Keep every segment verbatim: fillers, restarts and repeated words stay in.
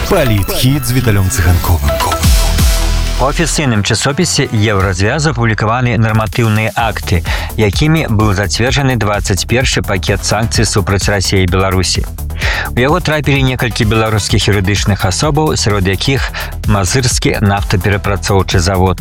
Палітхід з Віталем Циганковым. У афіцыйным часопісе Еўразвязу апублікаваны нарматыўныя акты, якімі быў зацверджаны двадцать першы пакет санкцый супраць Расіі і Беларусі. У яго трапілі некалькі беларускіх юрыдычных асобаў, сярод якіх Мазырскі нафтаперапрацоўчы завод.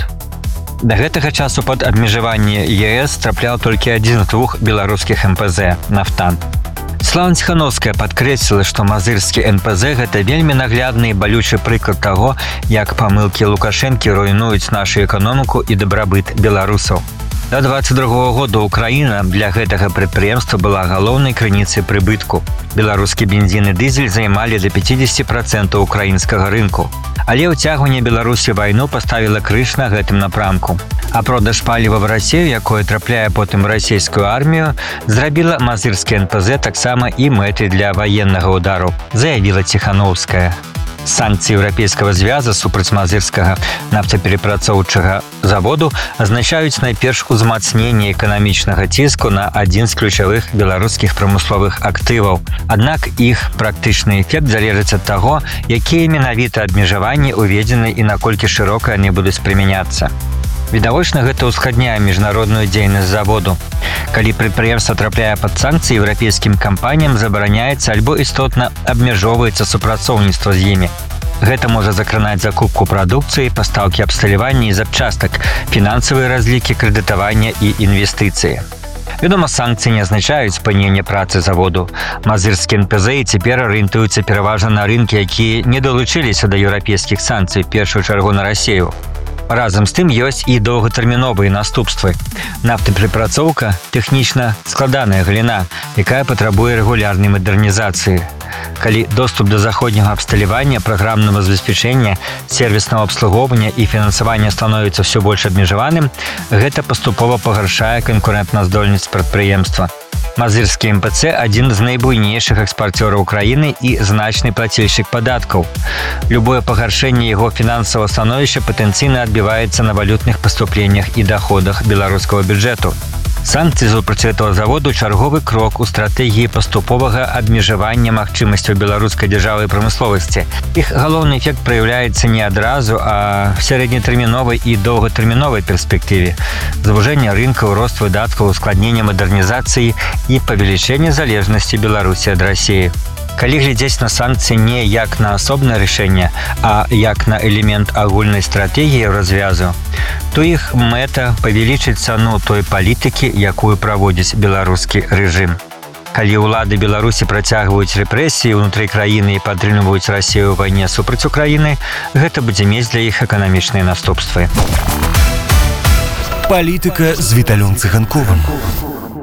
Да гэтага часу пад абмежаванне ЕС трапляў толькі адзін з двух беларускіх эм пэ зэ «Нафтан». Слава Ціхановская падкрэсліла, што мазырскі эн пэ зэ – гэта вельмі наглядны і балючы прыклад таго, як памылкі Лукашэнкі руйнуюць нашу эканоміку і дабрабыт беларусаў. Да двадцать другога года Украіна для гэтага прадпрыемства была галоўнай крыніцай прыбытку. Беларускі бензін і дызель займалі да пятьдесят процентов украінскага рынку. Але ўцягванне Беларусі ў вайну паставіла крыж на гэтым напрамку. А продаж паліва в Расію, якое трапляе потым у расійскую армію, зрабіла мазырскі эн пэ зэ таксама і мэтай для ваеннага удару, заявіла Ціхановская. Санкцыі Еўрапейскага звяза супраць мазырскага нафтаперапрацоўчага заводу азначаюць найперш узмацненне эканамічнага ціску на адзін з ключавых беларускіх прамысловых актываў. Аднак іх практычны эфект залежыць ад таго, якія менавіта абмежаванні ўведзены і наколькі шырока яны будуць прымяняцца. Відавочна, гэта ўскладняе міжнародную дзейнасць заводу. Калі прадпрыемства трапляе пад санкцыі, еўрапейскім кампаніям забараняецца альбо істотна абмяжоўваецца супрацоўніцтва з імі. Гэта можа закранаць закупку прадукцыі, пастаўкі абсталявання і запчастак, фінансавыя разлікі, крэдытавання і інвестыцыі. Вядома, санкцыі не азначаюць спынення працы заводу. Мазырскі эн пэ зэ і цяпер арыентуюцца пераважна на рынкі, якія не далучыліся да еўрапейскіх санкцый, у першую чаргу на Расію. Разам з тым ёсць і доўгатэрміновыя наступствы. Нафтаперапрацоўка – тэхнічна складаная галіна, якая патрабуе рэгулярнай мадэрнізацыі. Калі доступ да заходняга абсталявання, праграмнага забеспячэння, сервіснага абслугоўвання і фінансавання становіцца ўсё больш абмежаваным, гэта паступова пагаршае канкурэнтназдольнасць прадпрыемства. Мазырскі эм пэ зэ – адзін з найбуйнейшых экспарцёраў краіны і значны плацільшчык падаткаў. Любое пагаршэнне яго фінансавага становішча патэнцыйна адбіваецца на валютных паступленнях і даходах беларускага бюджэту. Санкцыі супраць гэтага заводу – чарговы крок у стратэгіі паступовага абмежавання магчымасцяў беларускай дзяржавы і прамысловасці. Іх галоўны эфект праяўляецца не адразу, а в сярэднетэрміновай і доўгатэрміновай перспектыве. Звужэнне рынкаў, рост выдаткаў, ускладненне мадэрнізацыі і павелічэнне залежнасці Беларусі ад Расіі. Калі глядзець на санкцыі не як на асобнае рашэнне, а як на элемент агульнай стратэгіі развязу, то іх мэта павялічыць цану той палітыкі, якую праводзіць беларускі рэжым. Калі ўлады Беларусі працягваюць рэпрэсіі ўнутры краіны і падтрымліваюць Расію ў вайне супраць Украіны, гэта будзе мець для іх эканамічныя наступствы. Палітыка з Віталем Циганковым.